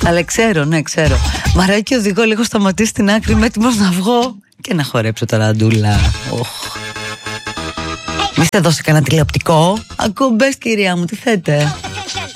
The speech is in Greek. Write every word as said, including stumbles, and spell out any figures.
Αλλά ξέρω, ναι, ξέρω. Μαράκι, οδηγώ λίγο, σταματήσει στην άκρη, είμαι έτοιμος να βγω και να χορέψω τώρα, Αντούλα. Μη είστε δώσει κανένα τηλεοπτικό. Ακούμπες, κυρία μου, τι θέτε?